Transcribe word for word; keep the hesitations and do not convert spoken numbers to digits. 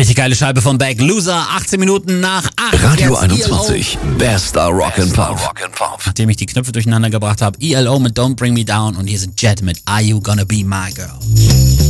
Richtig geile Scheibe von Beck. Loser, achtzehn Minuten nach acht. Radio einundzwanzig, bester Rock and Pop. Nachdem ich die Knöpfe durcheinander gebracht habe, E L O mit Don't Bring Me Down und hier sind Jet mit Are You Gonna Be My Girl.